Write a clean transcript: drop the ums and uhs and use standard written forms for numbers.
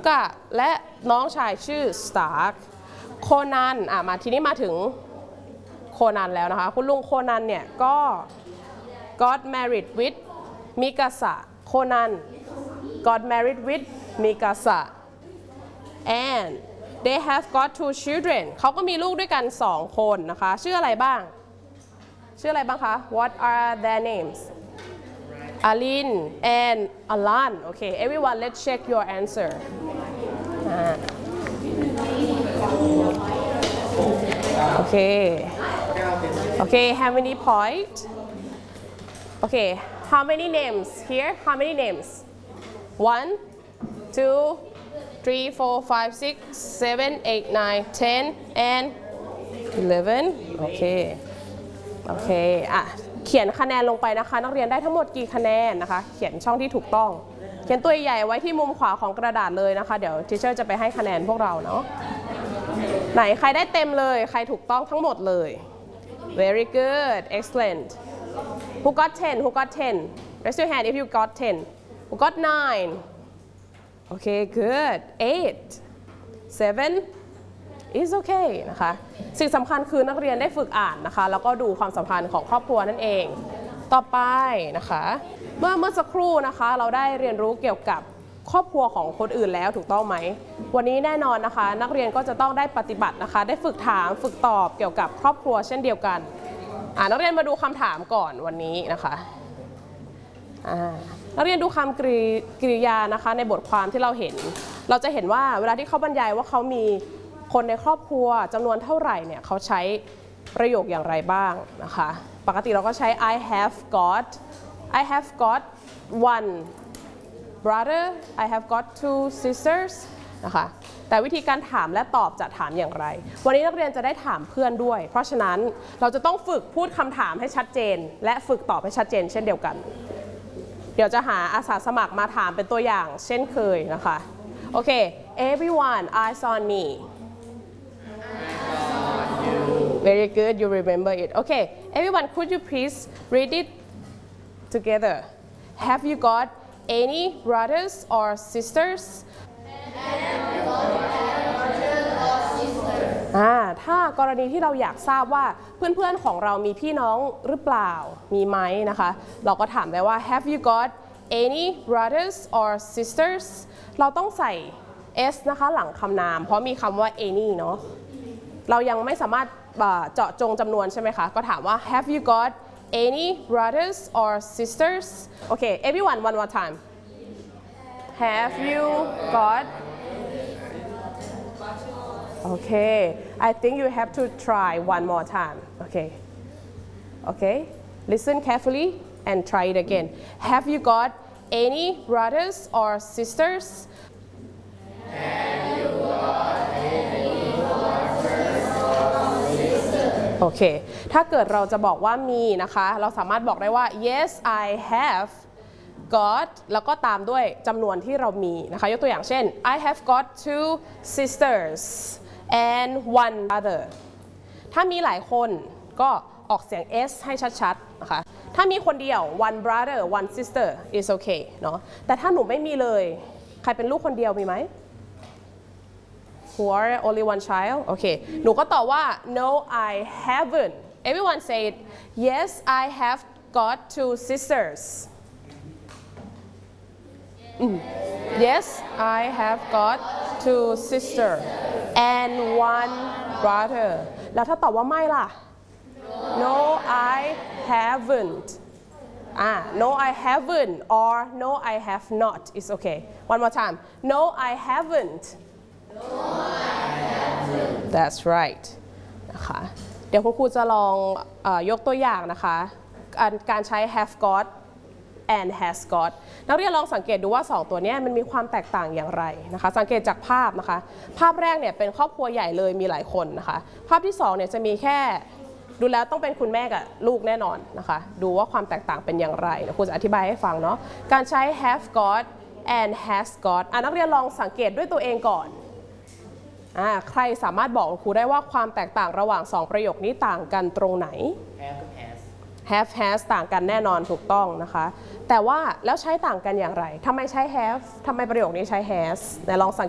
กะและน้องชายชื่อสตาร์กโคนันมาทีนี้มาถึงโคนันแล้วนะคะคุณลุงโคนันเนี่ยก็ got married with มิกาสะโคนัน got married with มิกาสะ and they have got 2 children เขาก็มีลูกด้วยกัน2 คนนะคะชื่ออะไรบ้างคะ what are their names Alin and Alan okay everyone let's check your answer okay how many point okay how many names here how many names 1 2 3 4 5 6 7 8 9 10 and 11 okay เขียนคะแนนลงไปนะคะนักเรียนได้ทั้งหมดกี่คะแนนนะคะเขียนช่องที่ถูกต้องเขียนตัวใหญ่ไว้ที่มุมขวาของกระดาษเลยนะคะเดี๋ยวทีเชอร์จะไปให้คะแนนพวกเราเนาะไหนใครได้เต็มเลยใครถูกต้องทั้งหมดเลย very good excellent who got 10 raise your hand if you got 10 who got 9 okay good 8 7 is okay นะคะสิ่งสำคัญคือนักเรียนได้ฝึกอ่านนะคะแล้วก็ดูความสัมพันธ์ของครอบครัวนั่นเองต่อไปนะคะเมื่อสักครู่นะคะเราได้เรียนรู้เกี่ยวกับครอบครัวของคนอื่นแล้วถูกต้องไหมวันนี้แน่นอนนะคะนักเรียนก็จะต้องได้ปฏิบัตินะคะได้ฝึกถามฝึกตอบเกี่ยวกับครอบครัวเช่นเดียวกันนักเรียนมาดูคำถามก่อนวันนี้นะคะนักเรียนดูคำกริยานะคะในบทความที่เราเห็นเราจะเห็นว่าเวลาที่เขาบรรยายว่าเขามีคนในครอบครัวจำนวนเท่าไหร่เนี่ยเขาใช้ประโยคอย่างไรบ้างนะคะปกติเราก็ใช้ I have got one brother I have got 2 sisters นะคะแต่วิธีการถามและตอบจะถามอย่างไรวันนี้นักเรียนจะได้ถามเพื่อนด้วยเพราะฉะนั้นเราจะต้องฝึกพูดคำถามให้ชัดเจนและฝึกตอบให้ชัดเจนเช่นเดียวกันเดี๋ยวจะหาอาสาสมัครมาถามเป็นตัวอย่างเช่นเคยนะคะโอเค everyone eyes on me very good you remember it okay everyone could you please read it together have you got any brothers or sisters ถ้ากรณีที่เราอยากทราบว่าเพื่อนๆของเรามีพี่น้องหรือเปล่ามีไหมนะคะเราก็ถามได้ว่า have you got any brothers or sisters เราต้องใส่ s นะคะหลังคำนามเพราะมีคำว่า any เนาะเรายังไม่สามารถเจาะจงจำนวนใช่ไหมคะก็ถามว่า have you got any brothers or sisters okay everyone one more time have you got okay I think you have to try one more time okay listen carefully and try it again have you got any brothers or sisters have you got anyโอเคถ้าเกิดเราจะบอกว่ามีนะคะเราสามารถบอกได้ว่า yes I have got แล้วก็ตามด้วยจำนวนที่เรามีนะคะยกตัวอย่างเช่น I have got 2 sisters and 1 brother ถ้ามีหลายคนก็ออกเสียง s ให้ชัดๆนะคะถ้ามีคนเดียว one brother one sister is okay เนาะแต่ถ้าหนูไม่มีเลยใครเป็นลูกคนเดียวมีไหมwho are only one child โอเคหนูก็ตอบว่า no I haven't everyone say it yes I have got 2 sisters yes I have got 2 sisters and 1 brother แล้วถ้าตอบว่าไม่ล่ะ no I haven't no I haven't or no I have not it's okay one more time no I haven't That's right นะคะเดี๋ยวคุณครูจะลองยกตัวอย่างนะคะการใช้ have got and has got นักเรียนลองสังเกตดูว่า2ตัวนี้มันมีความแตกต่างอย่างไรนะคะสังเกตจากภาพนะคะภาพแรกเนี่ยเป็นครอบครัวใหญ่เลยมีหลายคนนะคะภาพที่2เนี่ยจะมีแค่ดูแล้วต้องเป็นคุณแม่กับลูกแน่นอนนะคะดูว่าความแตกต่างเป็นอย่างไรครูจะอธิบายให้ฟังเนาะการใช้ have got and has got นักเรียนลองสังเกตด้วยตัวเองก่อนใครสามารถบอกครูได้ว่าความแตกต่างระหว่าง2ประโยคนี้ต่างกันตรงไหน have has ต่างกันแน่นอนถูกต้องนะคะแต่ว่าแล้วใช้ต่างกันอย่างไรทำไมใช้ have ทำไมประโยคนี้ใช้ has แต่ลองสัง